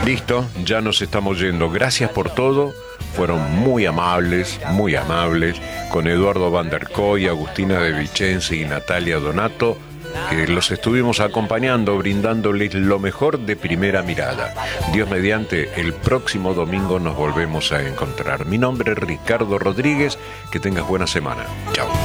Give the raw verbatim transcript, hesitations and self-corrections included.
Listo, ya nos estamos yendo. Gracias por todo. Fueron muy amables, muy amables, con Eduardo Van der Koy, Agustina de Vicenzi y Natalia Donato, que los estuvimos acompañando, brindándoles lo mejor de Primera Mirada. Dios mediante, el próximo domingo nos volvemos a encontrar. Mi nombre es Ricardo Rodríguez, que tengas buena semana. Chao.